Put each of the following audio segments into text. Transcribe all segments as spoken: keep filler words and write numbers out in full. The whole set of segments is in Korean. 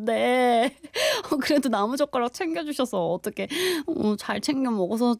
건데 어, 그래도 나무젓가락 챙겨주셔서 어떻게 어, 잘 챙겨 먹어서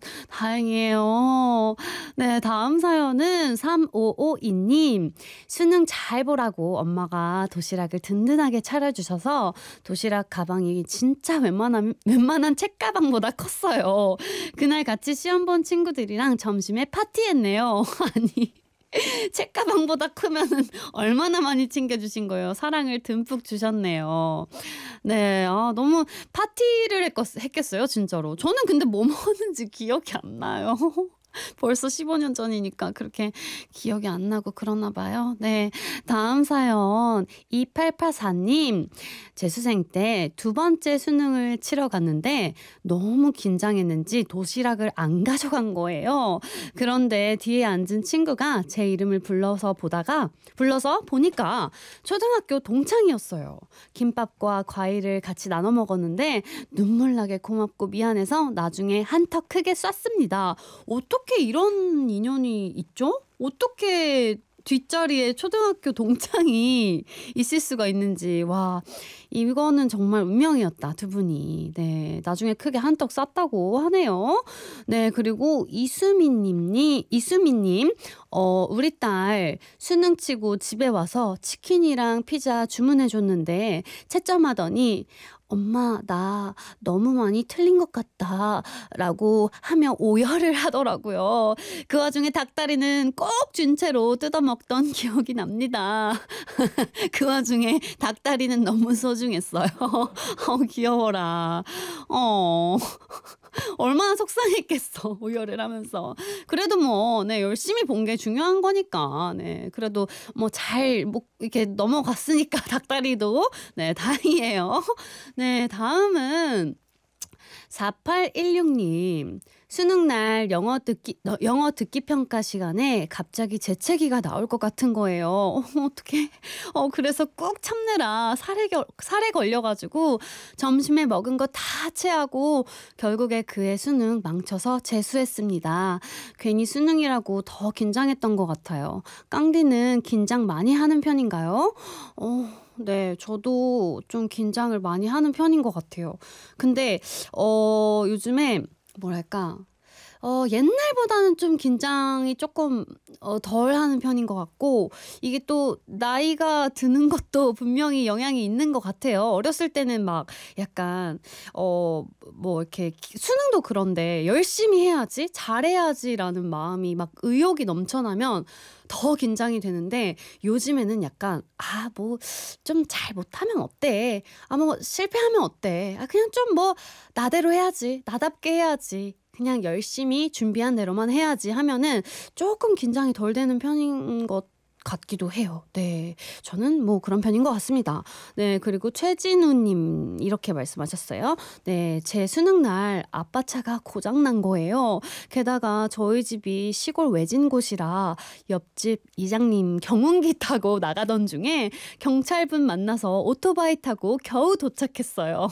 다행이에요. 네, 다음 사연은 삼오오이 님. 수능 잘 보라고 엄마가 도시락을 든든하게 차려주셔서 도시락 가방이 진짜 웬만한, 웬만한 책가방보다 컸어요. 그날 같이 시험 본 친구들이랑 점심에 파티했네요. 아니 책가방보다 크면은 얼마나 많이 챙겨주신 거예요. 사랑을 듬뿍 주셨네요. 네, 아, 너무 파티를 했겠, 했겠어요, 진짜로. 저는 근데 뭐 먹었는지 기억이 안 나요. 벌써 십오 년 전이니까 그렇게 기억이 안 나고 그러나 봐요. 네, 다음 사연 이팔팔사 님. 재수생 때 두 번째 수능을 치러 갔는데 너무 긴장했는지 도시락을 안 가져간 거예요. 그런데 뒤에 앉은 친구가 제 이름을 불러서 보다가 불러서 보니까 초등학교 동창이었어요. 김밥과 과일을 같이 나눠 먹었는데 눈물 나게 고맙고 미안해서 나중에 한턱 크게 쐈습니다. 어떻게 이런 인연이 있죠? 어떻게 뒷자리에 초등학교 동창이 있을 수가 있는지. 와, 이거는 정말 운명이었다, 두 분이. 네, 나중에 크게 한턱 쐈다고 하네요. 네, 그리고 이수민님이 이수민님, 어, 우리 딸 수능 치고 집에 와서 치킨이랑 피자 주문해줬는데 채점하더니 엄마, 나 너무 많이 틀린 것 같다 라고 하며 오열을 하더라고요. 그 와중에 닭다리는 꼭 준 채로 뜯어먹던 기억이 납니다. 그 와중에 닭다리는 너무 소중했어요. 어, 귀여워라. 어... 얼마나 속상했겠어, 오열을 하면서. 그래도 뭐, 네, 열심히 본 게 중요한 거니까, 네, 그래도 뭐 잘, 뭐, 이렇게 넘어갔으니까, 닭다리도, 네, 다행이에요. 네, 다음은 사팔일육 님. 수능날 영어 듣기, 영어 듣기 평가 시간에 갑자기 재채기가 나올 것 같은 거예요. 어, 어떡해. 어, 그래서 꾹 참느라 살에, 겨, 살에 걸려가지고 점심에 먹은 거 다 체하고 결국에 그의 수능 망쳐서 재수했습니다. 괜히 수능이라고 더 긴장했던 것 같아요. 깡디는 긴장 많이 하는 편인가요? 어, 네, 저도 좀 긴장을 많이 하는 편인 것 같아요. 근데 어, 요즘에 뭐랄까, 어, 옛날보다는 좀 긴장이 조금 어, 덜 하는 편인 것 같고, 이게 또 나이가 드는 것도 분명히 영향이 있는 것 같아요. 어렸을 때는 막 약간 어, 뭐 이렇게 수능도 그런데 열심히 해야지, 잘해야지라는 마음이 막 의욕이 넘쳐나면 더 긴장이 되는데, 요즘에는 약간 아, 뭐 좀 잘 못하면 어때? 아, 뭐 실패하면 어때? 아, 그냥 좀 뭐 나대로 해야지, 나답게 해야지, 그냥 열심히 준비한 대로만 해야지 하면은 조금 긴장이 덜 되는 편인 것 같기도 해요. 네, 저는 뭐 그런 편인 것 같습니다. 네, 그리고 최진우님 이렇게 말씀하셨어요. 네, 제 수능날 아빠 차가 고장난 거예요. 게다가 저희 집이 시골 외진 곳이라 옆집 이장님 경운기 타고 나가던 중에 경찰분 만나서 오토바이 타고 겨우 도착했어요.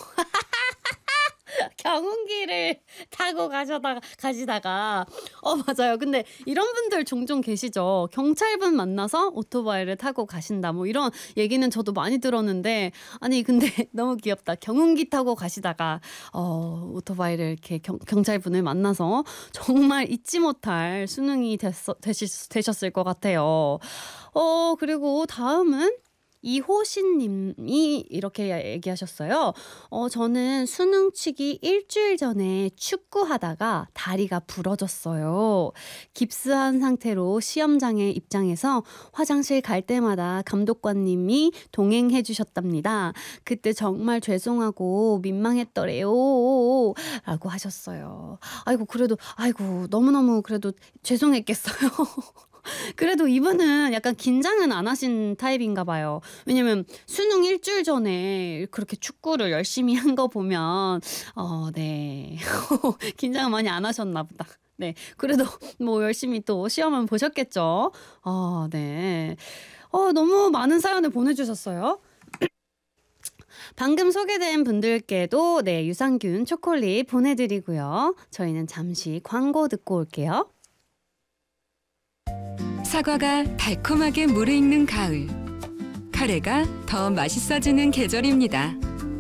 경운기를 타고 가셔다가 가시다가 어, 맞아요. 근데 이런 분들 종종 계시죠. 경찰분 만나서 오토바이를 타고 가신다, 뭐 이런 얘기는 저도 많이 들었는데, 아니 근데 너무 귀엽다. 경운기 타고 가시다가 어, 오토바이를 이렇게 경, 경찰분을 만나서 정말 잊지 못할 수능이 됐어, 되시, 되셨을 것 같아요. 어, 그리고 다음은 이호신님이 이렇게 얘기하셨어요. 어, 저는 수능 치기 일주일 전에 축구하다가 다리가 부러졌어요. 깁스한 상태로 시험장에 입장해서 화장실 갈 때마다 감독관님이 동행해 주셨답니다. 그때 정말 죄송하고 민망했더래요 라고 하셨어요. 아이고, 그래도 아이고 너무너무 그래도 죄송했겠어요. 그래도 이분은 약간 긴장은 안 하신 타입인가 봐요. 왜냐면 수능 일주일 전에 그렇게 축구를 열심히 한 거 보면 어, 네. 긴장을 많이 안 하셨나 보다. 네. 그래도 뭐 열심히 또 시험은 보셨겠죠. 어, 네. 어, 너무 많은 사연을 보내주셨어요. 방금 소개된 분들께도 네, 유산균 초콜릿 보내드리고요. 저희는 잠시 광고 듣고 올게요. 사과가 달콤하게 무르익는 가을. 카레가 더 맛있어지는 계절입니다.